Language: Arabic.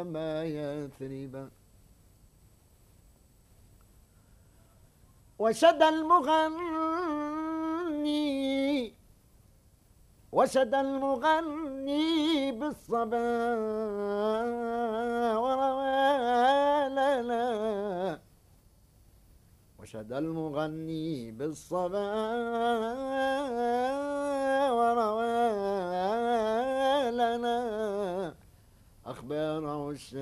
ما يثرب. وشد المغني بالصبا وروى لنا. وشد المغني بالصبا وروى لنا أخباره